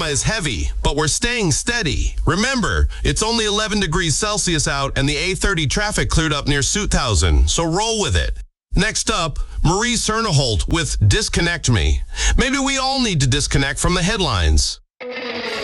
is heavy, but we're staying steady. Remember, it's only 11 degrees Celsius out and the A30 traffic cleared up near Sutthausen, so roll with it. Next up, Marie Cerneholt with Disconnect Me. Maybe we all need to disconnect from the headlines.